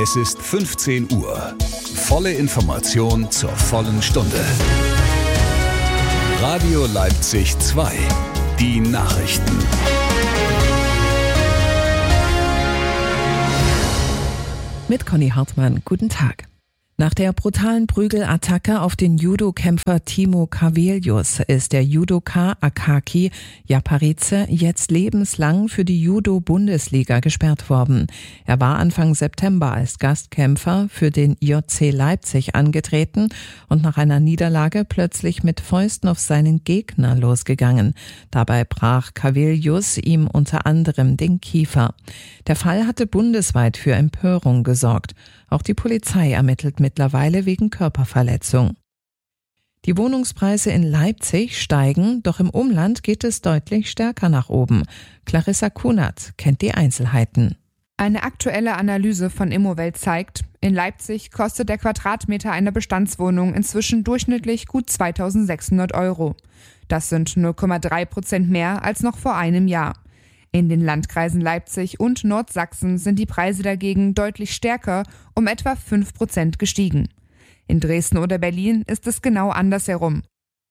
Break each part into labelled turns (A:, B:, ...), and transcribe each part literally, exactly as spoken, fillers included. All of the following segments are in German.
A: Es ist fünfzehn Uhr. Volle Information zur vollen Stunde. Radio Leipzig zwei. Die Nachrichten.
B: Mit Conny Hartmann. Guten Tag. Nach der brutalen Prügelattacke auf den Judo-Kämpfer Timo Cavelius ist der Judoka Akaki Japarize jetzt lebenslang für die Judo-Bundesliga gesperrt worden. Er war Anfang September als Gastkämpfer für den J C Leipzig angetreten und nach einer Niederlage plötzlich mit Fäusten auf seinen Gegner losgegangen. Dabei brach Cavelius ihm unter anderem den Kiefer. Der Fall hatte bundesweit für Empörung gesorgt. Auch die Polizei ermittelt mittlerweile wegen Körperverletzung. Die Wohnungspreise in Leipzig steigen, doch im Umland geht es deutlich stärker nach oben. Clarissa Kunert kennt die Einzelheiten.
C: Eine aktuelle Analyse von Immowelt zeigt, in Leipzig kostet der Quadratmeter einer Bestandswohnung inzwischen durchschnittlich gut zweitausendsechshundert Euro. Das sind null Komma drei Prozent mehr als noch vor einem Jahr. In den Landkreisen Leipzig und Nordsachsen sind die Preise dagegen deutlich stärker, um etwa fünf Prozent gestiegen. In Dresden oder Berlin ist es genau andersherum.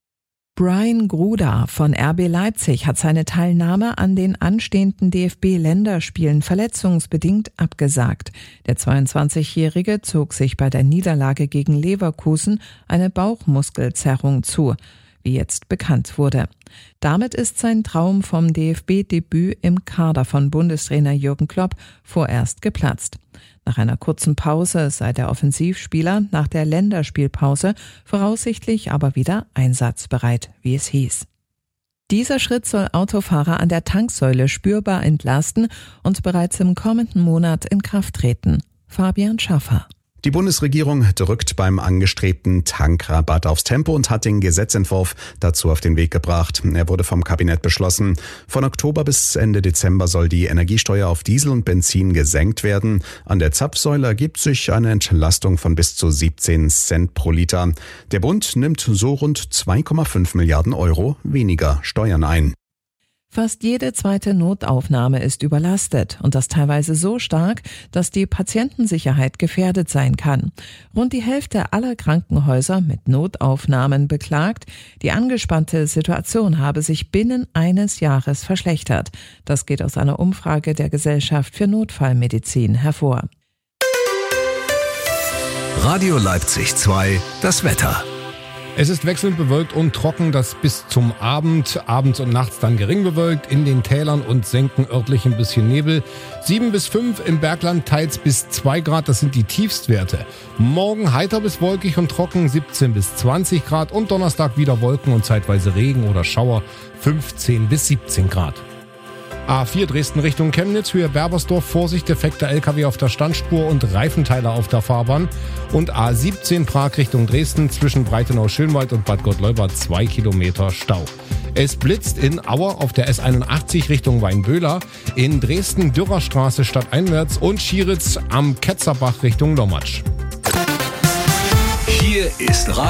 B: Brian Gruda von R B Leipzig hat seine Teilnahme an den anstehenden D F B-Länderspielen verletzungsbedingt abgesagt. Der zweiundzwanzigjährige zog sich bei der Niederlage gegen Leverkusen eine Bauchmuskelzerrung zu, wie jetzt bekannt wurde. Damit ist sein Traum vom D F B-Debüt im Kader von Bundestrainer Jürgen Klopp vorerst geplatzt. Nach einer kurzen Pause sei der Offensivspieler nach der Länderspielpause voraussichtlich aber wieder einsatzbereit, wie es hieß. Dieser Schritt soll Autofahrer an der Tanksäule spürbar entlasten und bereits im kommenden Monat in Kraft treten. Fabian Schaffer.
D: Die Bundesregierung drückt beim angestrebten Tankrabatt aufs Tempo und hat den Gesetzentwurf dazu auf den Weg gebracht. Er wurde vom Kabinett beschlossen. Von Oktober bis Ende Dezember soll die Energiesteuer auf Diesel und Benzin gesenkt werden. An der Zapfsäule ergibt sich eine Entlastung von bis zu siebzehn Cent pro Liter. Der Bund nimmt so rund zwei Komma fünf Milliarden Euro weniger Steuern ein.
B: Fast jede zweite Notaufnahme ist überlastet und das teilweise so stark, dass die Patientensicherheit gefährdet sein kann. Rund die Hälfte aller Krankenhäuser mit Notaufnahmen beklagt, die angespannte Situation habe sich binnen eines Jahres verschlechtert. Das geht aus einer Umfrage der Gesellschaft für Notfallmedizin hervor.
A: Radio Leipzig zwei, das Wetter.
E: Es ist wechselnd bewölkt und trocken, das bis zum Abend, abends und nachts dann gering bewölkt, in den Tälern und Senken örtlich ein bisschen Nebel. sieben bis fünf im Bergland, teils bis zwei Grad, das sind die Tiefstwerte. Morgen heiter bis wolkig und trocken, siebzehn bis zwanzig Grad und Donnerstag wieder Wolken und zeitweise Regen oder Schauer, fünfzehn bis siebzehn Grad. A vier Dresden Richtung Chemnitz, Höhe Berbersdorf, Vorsicht, defekter L K W auf der Standspur und Reifenteile auf der Fahrbahn. Und A siebzehn Prag Richtung Dresden, zwischen Breitenau-Schönwald und Bad Gottleuba zwei Kilometer Stau. Es blitzt in Auer auf der S einundachtzig Richtung Weinböhler, in Dresden Dürerstraße stadteinwärts und Schieritz am Ketzerbach Richtung Lommatsch.
A: Hier ist